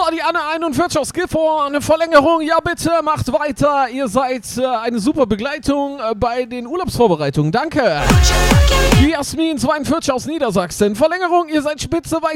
war die Anne 41 aus Gifhorn. Eine Verlängerung, ja bitte, macht weiter. Ihr seid eine super Begleitung bei den Urlaubsvorbereitungen. Danke. Die Jasmin 42 aus Niedersachsen. Verlängerung, ihr seid spitze, weiter.